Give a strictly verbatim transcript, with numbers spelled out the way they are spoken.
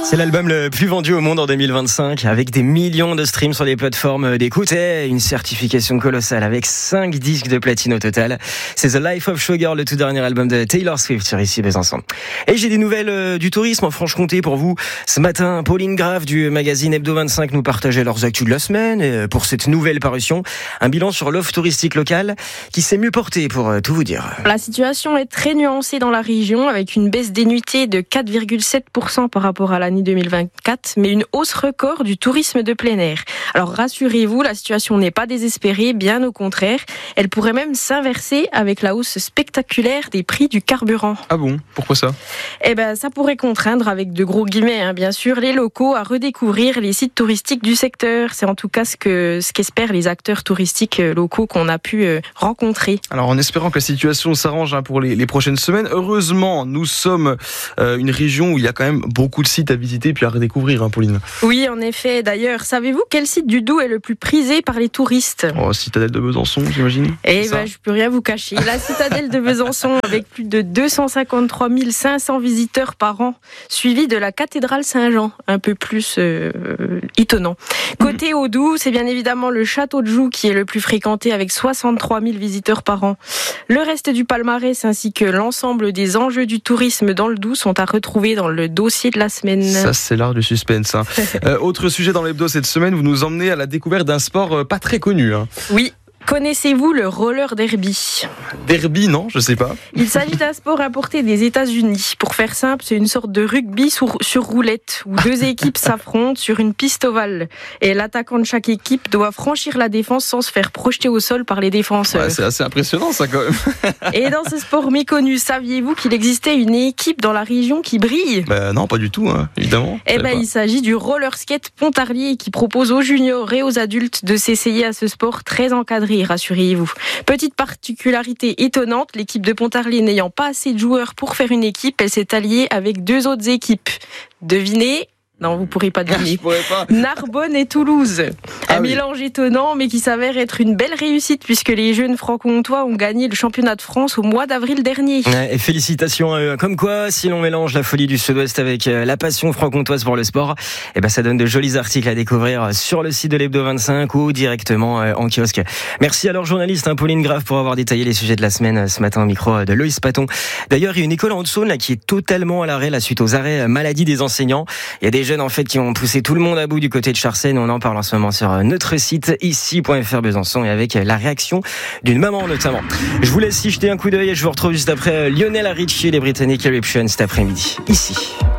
C'est l'album le plus vendu au monde en deux mille vingt-cinq, avec des millions de streams sur les plateformes d'écoute et une certification colossale avec cinq disques de platine au total. C'est The Life of Showgirl, le tout dernier album de Taylor Swift sur Ici Besançon. Et j'ai des nouvelles du tourisme en Franche-Comté pour vous. Ce matin, Pauline Grave du magazine Hebdo vingt-cinq nous partageait leurs actus de la semaine et pour cette nouvelle parution, un bilan sur l'offre touristique locale qui s'est mieux porté pour tout vous dire. La situation est très nuancée dans la région avec une baisse des nuitées de quatre virgule sept pour cent par rapport à l'année deux mille vingt-quatre, mais une hausse record du tourisme de plein air. Alors rassurez-vous, la situation n'est pas désespérée, bien au contraire. Elle pourrait même s'inverser avec la hausse spectaculaire des prix du carburant. Ah bon ? Pourquoi ça ? Eh ben, ça pourrait contraindre, avec de gros guillemets, hein, bien sûr, les locaux à redécouvrir les sites touristiques du secteur. C'est en tout cas ce que ce qu'espèrent les acteurs touristiques locaux qu'on a pu euh, rencontrer. Alors en espérant que la situation s'arrange hein, pour les, les prochaines semaines, heureusement, nous sommes euh, une région où il y a quand même beaucoup de sites à visiter puis à redécouvrir, hein, Pauline. Oui, en effet. D'ailleurs, savez-vous quel site du Doubs est le plus prisé par les touristes ? Oh, Citadelle de Besançon, j'imagine. Eh ben, je peux rien vous cacher. La Citadelle de Besançon, avec plus de deux cent cinquante-trois mille cinq cents visiteurs par an, suivi de la cathédrale Saint-Jean, un peu plus euh, étonnant. Côté au Doubs, c'est bien évidemment le château de Joux qui est le plus fréquenté, avec soixante-trois mille visiteurs par an. Le reste du palmarès ainsi que l'ensemble des enjeux du tourisme dans le Doubs sont à retrouver dans le dossier de la semaine. Ça, c'est l'art du suspense. Hein. euh, autre sujet dans l'hebdo cette semaine, vous nous emmenez à la découverte d'un sport euh, pas très connu. Hein. Oui. Connaissez-vous le roller derby ? Derby, non, je sais pas. Il s'agit d'un sport importé des États-Unis. Pour faire simple, c'est une sorte de rugby sur, sur roulette où deux équipes s'affrontent sur une piste ovale. Et l'attaquant de chaque équipe doit franchir la défense sans se faire projeter au sol par les défenseurs. Ouais, c'est assez impressionnant ça quand même. Et dans ce sport méconnu, saviez-vous qu'il existait une équipe dans la région qui brille ? Bah non, pas du tout, hein, évidemment. Eh ben, il s'agit du roller skate Pontarlier qui propose aux juniors et aux adultes de s'essayer à ce sport très encadré. Rassurez-vous. Petite particularité étonnante, l'équipe de Pontarlier n'ayant pas assez de joueurs pour faire une équipe, elle s'est alliée avec deux autres équipes. Devinez ? Non, vous pourrez pas deviner. Je pourrais pas. Narbonne et Toulouse. Ah un oui. mélange étonnant, mais qui s'avère être une belle réussite puisque les jeunes franc-comtois ont gagné le championnat de France au mois d'avril dernier. Et félicitations à eux. Comme quoi, si l'on mélange la folie du Sud-Ouest avec la passion franc-comtoise pour le sport, eh ben ça donne de jolis articles à découvrir sur le site de l'Hebdo vingt-cinq ou directement en kiosque. Merci à leur journaliste hein, Pauline Grave pour avoir détaillé les sujets de la semaine ce matin au micro de Loïs Paton. D'ailleurs, il y a une école en Haute-Saône là qui est totalement à l'arrêt là suite aux arrêts maladie des enseignants. Il y a des jeunes en fait qui ont poussé tout le monde à bout du côté de Charsène. On en parle en ce moment sur notre site ici point f r Besançon et avec la réaction d'une maman notamment. Je vous laisse y jeter un coup d'œil et je vous retrouve juste après Lionel Richie et les Britanniques Eruption cet après-midi ici.